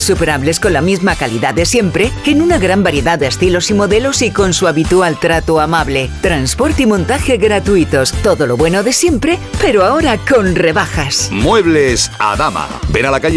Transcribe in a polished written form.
Superables con la misma calidad de siempre, en una gran variedad de estilos y modelos y con su habitual trato amable. Transporte y montaje gratuitos. Todo lo bueno de siempre, pero ahora con rebajas. Muebles Adama. Ven a la calle